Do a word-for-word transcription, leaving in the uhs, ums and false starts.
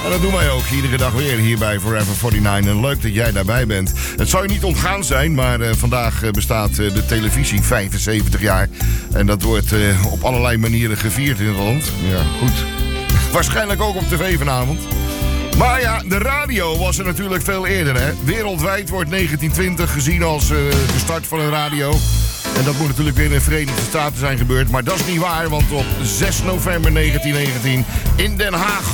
En dat doen wij ook iedere dag weer hier bij Forever negenenveertig. En leuk dat jij daarbij bent. Het zou je niet ontgaan zijn, maar uh, vandaag uh, bestaat uh, de televisie vijfenzeventig jaar. En dat wordt uh, op allerlei manieren gevierd in het land. Ja, goed. Waarschijnlijk ook op tv vanavond. Maar ja, de radio was er natuurlijk veel eerder, hè. Wereldwijd wordt negentien twintig gezien als uh, de start van een radio. En dat moet natuurlijk weer in de Verenigde Staten zijn gebeurd. Maar dat is niet waar, want op zes november negentien negentien in Den Haag